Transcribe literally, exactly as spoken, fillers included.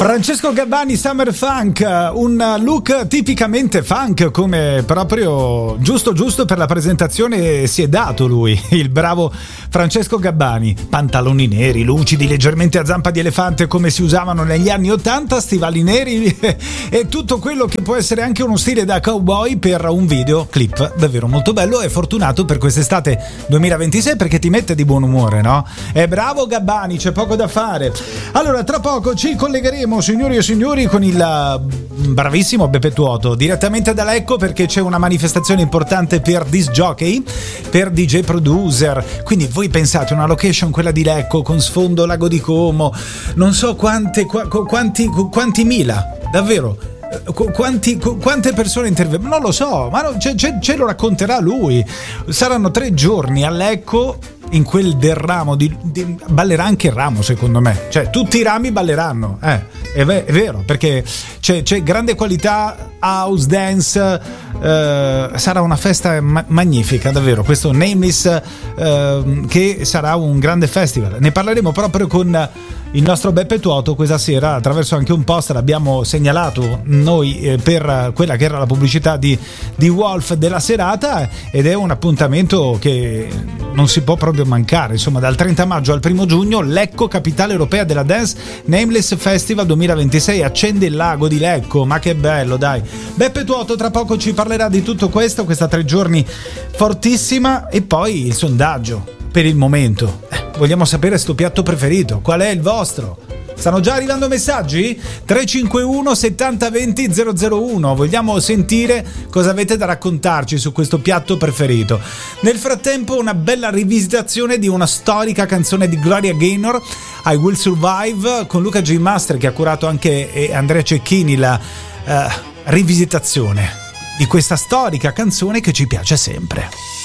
Francesco Gabbani, Summer Funk, un look tipicamente funk, come proprio giusto giusto per la presentazione si è dato lui, il bravo Francesco Gabbani. Pantaloni neri, lucidi, leggermente a zampa di elefante come si usavano negli anni ottanta, stivali neri e tutto quello che può essere anche uno stile da cowboy per un videoclip davvero molto bello e fortunato per quest'estate duemilaventisei, perché ti mette di buon umore, no? È bravo Gabbani, c'è poco da fare. Allora, tra poco ci collegheremo, signori e signori, con il bravissimo Beppe Tuoto direttamente da Lecco, perché c'è una manifestazione importante per disc jockey, per D J producer. Quindi voi pensate una location, quella di Lecco, con sfondo Lago di Como, non so quante qu- quanti quanti mila, davvero quanti, quante persone intervengono, non lo so, ma no, ce, ce, ce lo racconterà lui. Saranno tre giorni a Lecco. In quel del ramo di, di, ballerà anche il ramo, secondo me, cioè tutti i rami balleranno, eh, è, ve- è vero, perché c'è, c'è grande qualità, house dance, eh, sarà una festa ma- magnifica davvero, questo Nameless, eh, che sarà un grande festival. Ne parleremo proprio con il nostro Beppe Tuoto questa sera, attraverso anche un post l'abbiamo segnalato noi, eh, per quella che era la pubblicità di, di Wolf della serata, ed è un appuntamento che non si può proprio mancare. Insomma, dal trenta maggio al primo giugno, Lecco, capitale europea della dance, Nameless Festival duemilaventisei, accende il lago di Lecco, ma che bello, dai. Beppe Tuoto tra poco ci parlerà di tutto questo, questa tre giorni fortissima, e poi il sondaggio per il momento. Eh, vogliamo sapere sto piatto preferito, qual è il vostro? Stanno già arrivando messaggi? tre cinque uno settanta venti zero zero uno. Vogliamo sentire cosa avete da raccontarci su questo piatto preferito. Nel frattempo, una bella rivisitazione di una storica canzone di Gloria Gaynor, I Will Survive, con Luca J. Master, che ha curato anche, e Andrea Cecchini, la uh, rivisitazione di questa storica canzone che ci piace sempre.